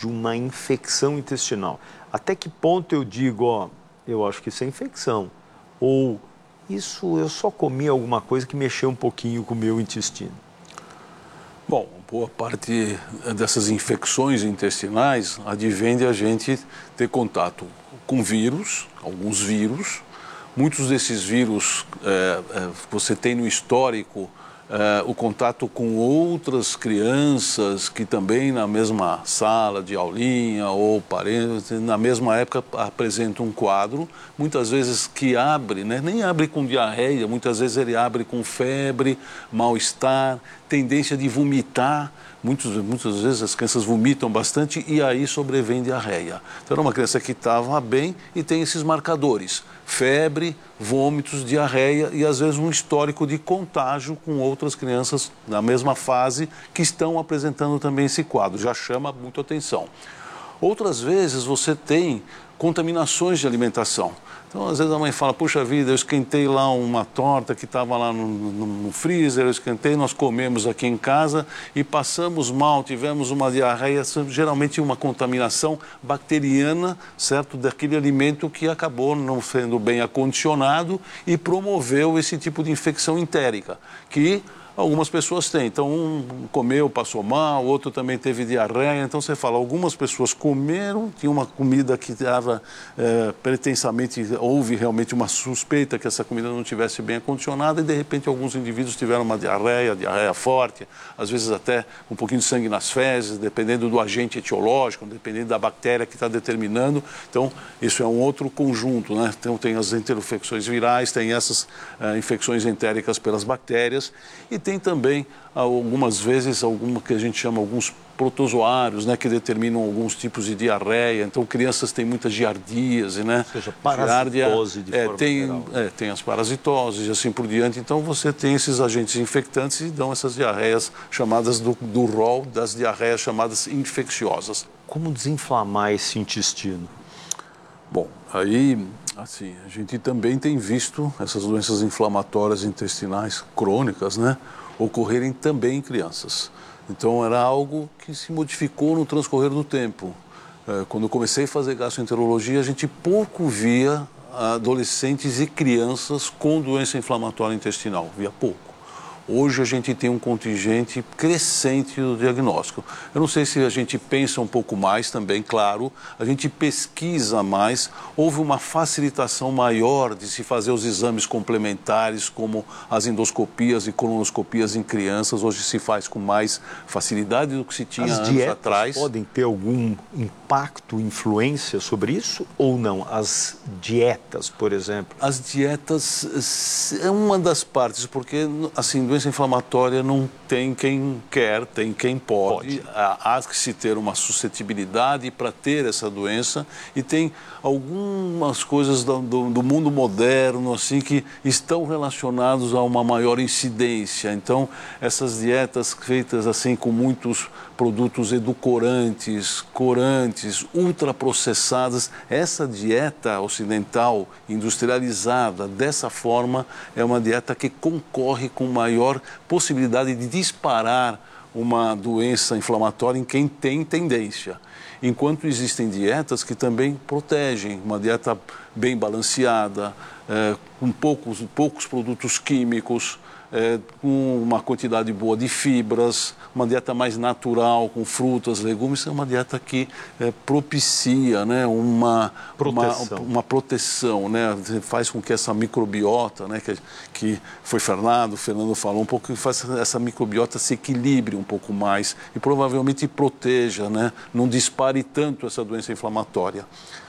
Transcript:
de uma infecção intestinal. Até que ponto eu digo, ó, eu acho que isso é infecção, ou isso eu só comi alguma coisa que mexeu um pouquinho com o meu intestino? Bom, boa parte dessas infecções intestinais advém de a gente ter contato com vírus, alguns vírus. Muitos desses vírus você tem no histórico o contato com outras crianças que também na mesma sala de aulinha ou parentes, na mesma época apresentam um quadro, muitas vezes que abre, né? Nem abre com diarreia, muitas vezes ele abre com febre, mal-estar, tendência de vomitar. Muitas vezes as crianças vomitam bastante e aí sobrevém diarreia. Então, era uma criança que estava bem e tem esses marcadores: febre, vômitos, diarreia e às vezes um histórico de contágio com outras crianças na mesma fase que estão apresentando também esse quadro. Já chama muito atenção. Outras vezes você tem contaminações de alimentação. Então, às vezes a mãe fala, puxa vida, eu esquentei lá uma torta que estava lá no freezer, eu esquentei, nós comemos aqui em casa e passamos mal, tivemos uma diarreia, geralmente uma contaminação bacteriana, certo, daquele alimento que acabou não sendo bem acondicionado e promoveu esse tipo de infecção entérica, que algumas pessoas têm. Então, um comeu, passou mal, outro também teve diarreia. Então, você fala, algumas pessoas comeram, tinha uma comida que estava pretensamente, houve realmente uma suspeita que essa comida não estivesse bem acondicionada e, de repente, alguns indivíduos tiveram uma diarreia forte, às vezes até um pouquinho de sangue nas fezes, dependendo do agente etiológico, dependendo da bactéria que está determinando. Então, isso é um outro conjunto, né? Então, tem as interinfecções virais, tem essas infecções entéricas pelas bactérias e tem também, algumas vezes, que a gente chama alguns protozoários, né, que determinam alguns tipos de diarreia. Então, crianças têm muita giardíase, né? Ou seja, parasitose de forma geral. Tem as parasitoses e assim por diante. Então, você tem esses agentes infectantes e dão essas diarreias chamadas do rol das diarreias chamadas infecciosas. Como desinflamar esse intestino? Bom, aí, assim, a gente também tem visto essas doenças inflamatórias intestinais crônicas, né, ocorrerem também em crianças. Então, era algo que se modificou no transcorrer do tempo. Quando eu comecei a fazer gastroenterologia, a gente pouco via adolescentes e crianças com doença inflamatória intestinal, via pouco. Hoje a gente tem um contingente crescente do diagnóstico. Eu não sei se a gente pensa um pouco mais também, claro, a gente pesquisa mais, houve uma facilitação maior de se fazer os exames complementares, como as endoscopias e colonoscopias em crianças, hoje se faz com mais facilidade do que se tinha anos atrás. As dietas podem ter algum impacto, influência sobre isso ou não? As dietas, por exemplo? As dietas é uma das partes, porque, assim, doença inflamatória não tem quem quer, tem quem pode. Há que se ter uma suscetibilidade para ter essa doença e tem algumas coisas do mundo moderno assim que estão relacionados a uma maior incidência. Então, essas dietas feitas assim com muitos produtos edulcorantes, corantes, ultraprocessadas, essa dieta ocidental industrializada dessa forma é uma dieta que concorre com maior possibilidade de disparar uma doença inflamatória em quem tem tendência. Enquanto existem dietas que também protegem, uma dieta bem balanceada, com poucos produtos químicos, com uma quantidade boa de fibras, uma dieta mais natural, com frutas, legumes, é uma dieta que propicia, né, uma proteção, né, faz com que essa microbiota, né, que foi o Fernando falou um pouco, que faz essa microbiota se equilibre um pouco mais e provavelmente proteja, né, não dispare tanto essa doença inflamatória.